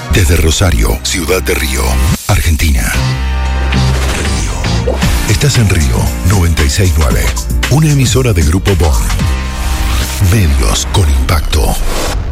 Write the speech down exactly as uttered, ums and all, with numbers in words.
Desde Rosario, Ciudad de Río, Argentina. Río. Estás en Río noventa y seis punto nueve, una emisora de Grupo Bon. Medios con impacto.